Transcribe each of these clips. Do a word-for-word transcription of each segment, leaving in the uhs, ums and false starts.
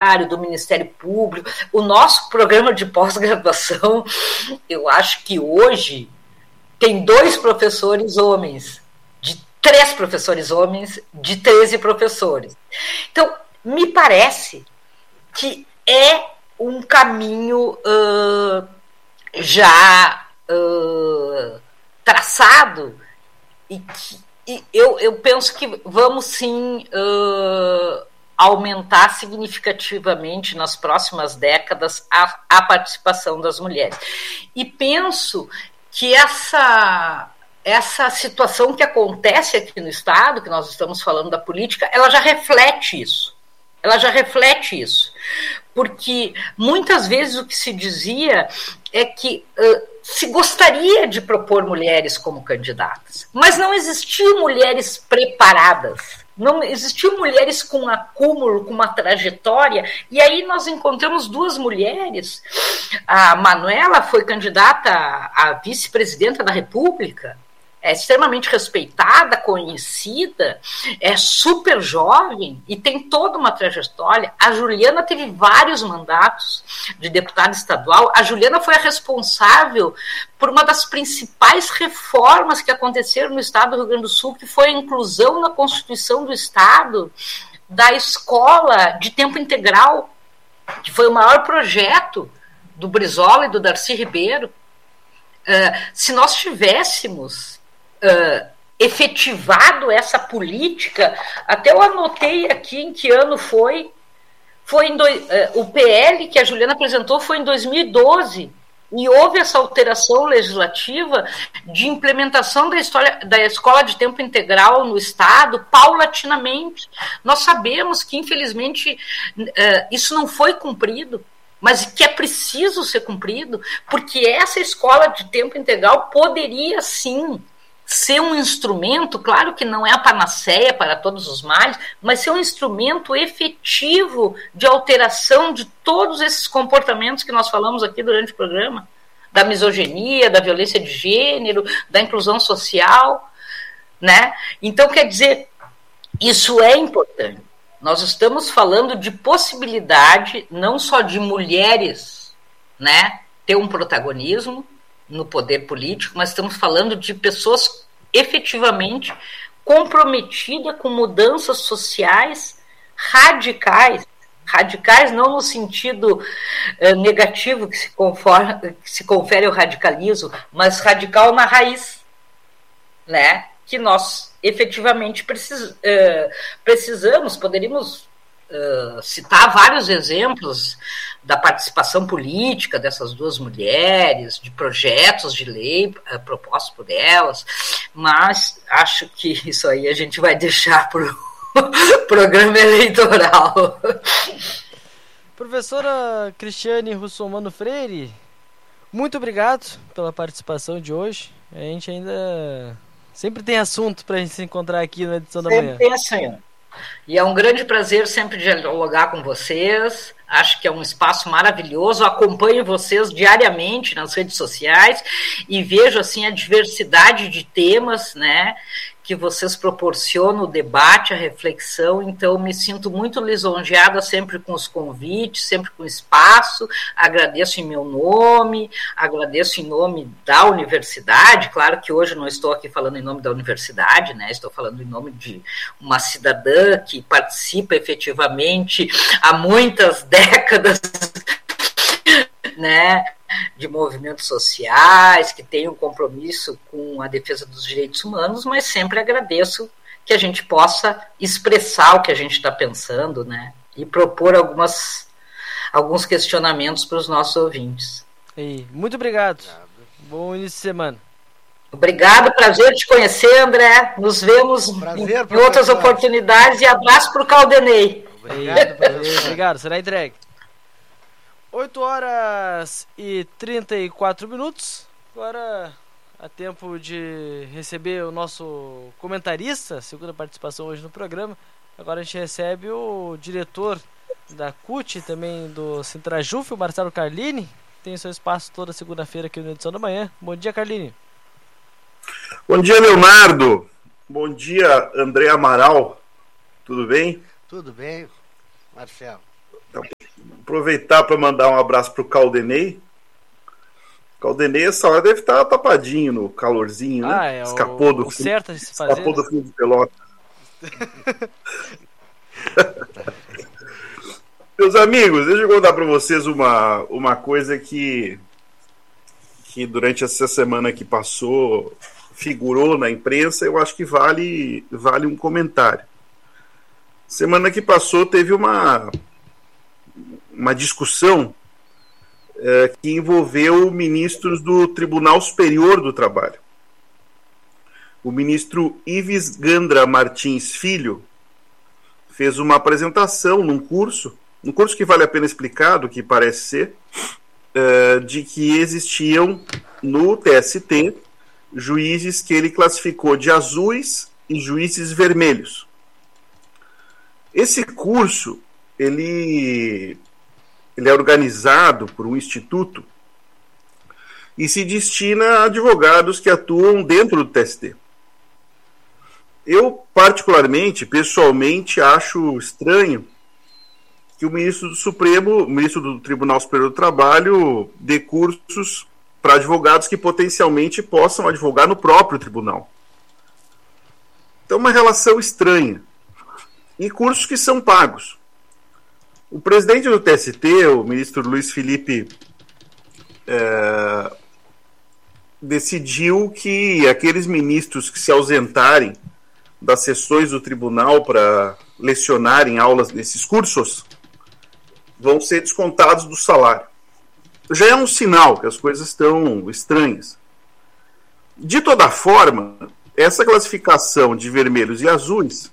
do Ministério Público, o nosso programa de pós-graduação, eu acho que hoje tem dois professores homens, de três professores homens, de treze professores. Então, me parece que é um caminho uh, já uh, traçado e que e eu, eu penso que vamos sim uh, aumentar significativamente nas próximas décadas a, a participação das mulheres. E penso que essa, essa situação que acontece aqui no Estado, que nós estamos falando da política, ela já reflete isso. Ela já reflete isso. Porque muitas vezes o que se dizia é que uh, se gostaria de propor mulheres como candidatas, mas não existiam mulheres preparadas, não existiam mulheres com acúmulo, com uma trajetória, e aí nós encontramos duas mulheres. A Manuela foi candidata a vice-presidenta da República, é extremamente respeitada, conhecida, é super jovem e tem toda uma trajetória. A Juliana teve vários mandatos de deputada estadual. A Juliana foi a responsável por uma das principais reformas que aconteceram no estado do Rio Grande do Sul, que foi a inclusão na Constituição do Estado da escola de tempo integral, que foi o maior projeto do Brizola e do Darcy Ribeiro. Uh, se nós tivéssemos Uh, efetivado essa política, até eu anotei aqui em que ano foi, foi em do, uh, o P L que a Juliana apresentou foi em dois mil e doze, e houve essa alteração legislativa de implementação da, história, da escola de tempo integral no Estado, paulatinamente. Nós sabemos que, infelizmente, uh, isso não foi cumprido, mas que é preciso ser cumprido, porque essa escola de tempo integral poderia, sim, ser um instrumento, claro que não é a panaceia para todos os males, mas ser um instrumento efetivo de alteração de todos esses comportamentos que nós falamos aqui durante o programa, da misoginia, da violência de gênero, da inclusão social, né? Então, quer dizer, isso é importante. Nós estamos falando de possibilidade não só de mulheres, né, ter um protagonismo no poder político, mas estamos falando de pessoas efetivamente comprometidas com mudanças sociais radicais, radicais não no sentido uh, negativo que se, conforma, que se confere ao radicalismo, mas radical na raiz, né? Que nós efetivamente precis, uh, precisamos, poderíamos uh, citar vários exemplos da participação política dessas duas mulheres, de projetos de lei uh, propostos por elas, mas acho que isso aí a gente vai deixar para o programa eleitoral. Professora Cristiane Russomano Freire, muito obrigado pela participação de hoje. A gente ainda sempre tem assunto para a gente se encontrar aqui na edição sempre da manhã. Sempre tem assunto. E é um grande prazer sempre dialogar com vocês. Acho que é um espaço maravilhoso. Eu acompanho vocês diariamente nas redes sociais e vejo assim a diversidade de temas, né, que vocês proporcionam o debate, a reflexão. Então, me sinto muito lisonjeada sempre com os convites, sempre com o espaço. Agradeço em meu nome, agradeço em nome da universidade. Claro que hoje não estou aqui falando em nome da universidade, né? Estou falando em nome de uma cidadã que participa efetivamente há muitas décadas, né, de movimentos sociais, que tem um compromisso com a defesa dos direitos humanos, mas sempre agradeço que a gente possa expressar o que a gente está pensando, né, e propor algumas, alguns questionamentos para os nossos ouvintes. E muito obrigado. Bom início de semana. Obrigado, prazer te conhecer, André. Nos vemos prazer, em, em outras oportunidades e abraço para o Caldenei. Obrigado, prazer. Obrigado, será entregue. oito horas e trinta e quatro minutos. Agora há tempo de receber o nosso comentarista, segunda participação hoje no programa. Agora a gente recebe o diretor da C U T, também do Sintrajuf, o Marcelo Carlini. Tem seu espaço toda segunda-feira aqui no Edição da Manhã. Bom dia, Carlini. Bom dia, Leonardo. Bom dia, André Amaral. Tudo bem? Tudo bem, Marcelo. Então, aproveitar para mandar um abraço para o Caldenei. Caldenei, essa hora deve estar tapadinho no calorzinho, ah, né? É escapou o, do o fim, certo de se fazer, escapou né? do fim de pelota. Meus amigos, deixa eu contar para vocês uma, uma coisa que, que durante essa semana que passou figurou na imprensa, eu acho que vale, vale um comentário. Semana que passou teve uma, uma discussão é, que envolveu ministros do Tribunal Superior do Trabalho. O ministro Ives Gandra Martins Filho fez uma apresentação num curso, um curso que vale a pena explicar, do que parece ser, uh, de que existiam no T S T juízes que ele classificou de azuis e juízes vermelhos. Esse curso, ele, ele é organizado por um instituto e se destina a advogados que atuam dentro do T S T. Eu, particularmente, pessoalmente, acho estranho que o ministro do Supremo, o ministro do Tribunal Superior do Trabalho, dê cursos para advogados que potencialmente possam advogar no próprio tribunal. Então, uma relação estranha. E cursos que são pagos. O presidente do T S T, o ministro Luiz Felipe, é, decidiu que aqueles ministros que se ausentarem das sessões do tribunal para lecionarem aulas nesses cursos vão ser descontados do salário. Já é um sinal que as coisas estão estranhas. De toda forma, essa classificação de vermelhos e azuis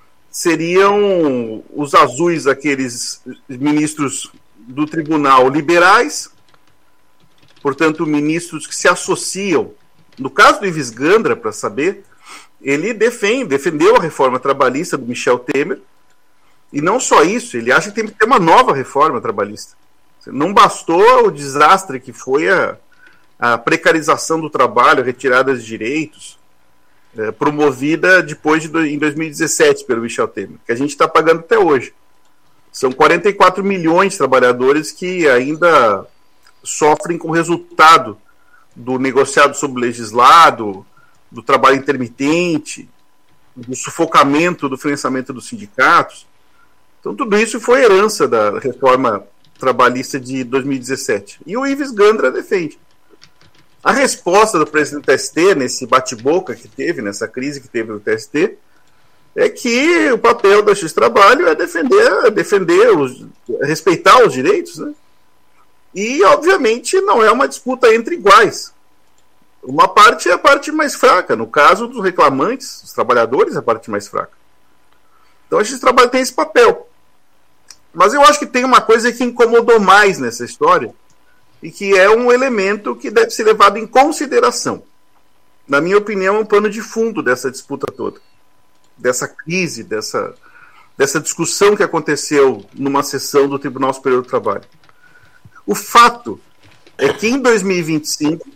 seriam os azuis aqueles ministros do tribunal liberais, portanto, ministros que se associam. No caso do Ives Gandra, para saber, ele defende, defendeu a reforma trabalhista do Michel Temer, e não só isso, ele acha que tem que ter uma nova reforma trabalhista. Não bastou o desastre que foi a, a precarização do trabalho, a retirada de direitos, é, promovida depois de, em dois mil e dezessete pelo Michel Temer, que a gente está pagando até hoje. São quarenta e quatro milhões de trabalhadores que ainda sofrem com o resultado do negociado sobre o legislado, do trabalho intermitente, do sufocamento do financiamento dos sindicatos. Então tudo isso foi herança da reforma trabalhista de dois mil e dezessete. E o Ives Gandra defende. A resposta do presidente do T S T, nesse bate-boca que teve, nessa crise que teve no T S T, é que o papel da Justiça do Trabalho é defender, defender os, respeitar os direitos, né? E, obviamente, não é uma disputa entre iguais. Uma parte é a parte mais fraca. No caso dos reclamantes, os trabalhadores, é a parte mais fraca. Então, a Justiça do Trabalho tem esse papel. Mas eu acho que tem uma coisa que incomodou mais nessa história e que é um elemento que deve ser levado em consideração. Na minha opinião, é um pano de fundo dessa disputa toda. Dessa crise, dessa, dessa discussão que aconteceu numa sessão do Tribunal Superior do Trabalho. O fato é que em dois mil e vinte e cinco,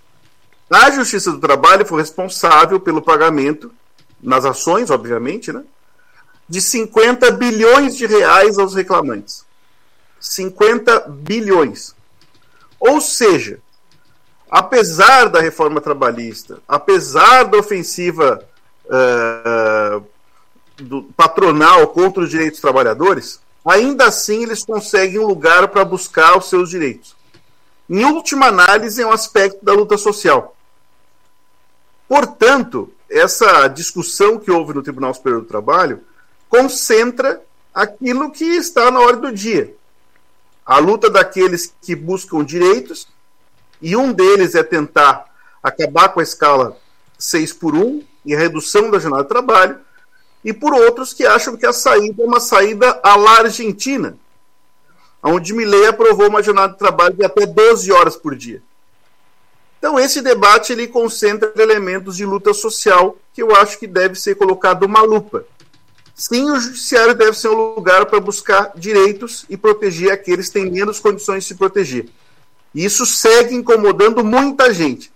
a Justiça do Trabalho foi responsável pelo pagamento, nas ações, obviamente, né, de cinquenta bilhões de reais aos reclamantes. cinquenta bilhões. Ou seja, apesar da reforma trabalhista, apesar da ofensiva uh, do patronal contra os direitos dos trabalhadores, ainda assim eles conseguem um lugar para buscar os seus direitos. Em última análise, é um aspecto da luta social. Portanto, essa discussão que houve no Tribunal Superior do Trabalho concentra aquilo que está na ordem do dia. A luta daqueles que buscam direitos, e um deles é tentar acabar com a escala seis por um e a redução da jornada de trabalho, e por outros que acham que a saída é uma saída à la Argentina, onde Milei aprovou uma jornada de trabalho de até doze horas por dia. Então esse debate ele concentra elementos de luta social que eu acho que deve ser colocado uma lupa. Sim, o judiciário deve ser um lugar para buscar direitos e proteger aqueles que têm menos condições de se proteger. E isso segue incomodando muita gente,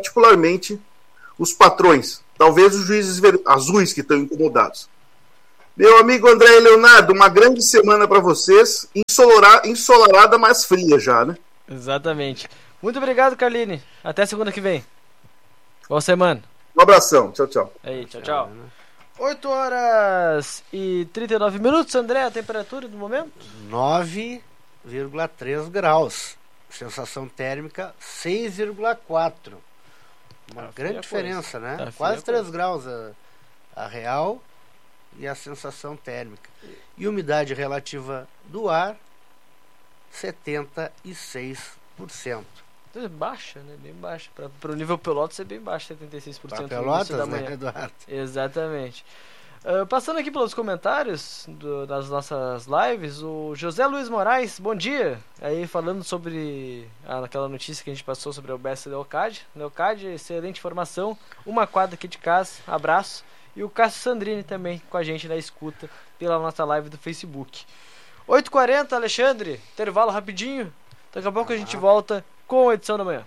particularmente os patrões, talvez os juízes azuis que estão incomodados. Meu amigo André e Leonardo, uma grande semana para vocês. Ensolarada, ensolarada, mas fria já, né? Exatamente. Muito obrigado, Carline. Até segunda que vem. Boa semana. Um abração. Tchau, tchau. Aí, tchau, tchau. oito horas e trinta e nove minutos, André, a temperatura do momento? nove vírgula três graus. Sensação térmica seis vírgula quatro. Uma Tá grande coisa. diferença, né? Tá Quase feia três coisa. graus a, a real e a sensação térmica. E umidade relativa do ar, setenta e seis por cento. É baixa, né? Bem baixa. Para o nível Pelotas é bem baixo, setenta e seis por cento. Para no início Pelotas, da né, manhã. Eduardo? Exatamente. Uh, passando aqui pelos comentários do, das nossas lives, o José Luiz Moraes, bom dia. Aí falando sobre a, aquela notícia que a gente passou sobre a U B S Leocádia. Leocádia, excelente informação. Uma quadra aqui de casa, abraço. E o Cássio Sandrini também com a gente na escuta pela nossa live do Facebook. oito e quarenta, Alexandre, intervalo rapidinho. Daqui a pouco a gente volta com a edição da manhã.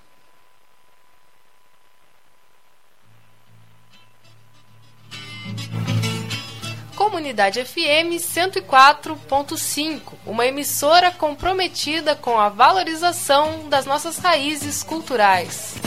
Comunidade F M cento e quatro ponto cinco, uma emissora comprometida com a valorização das nossas raízes culturais.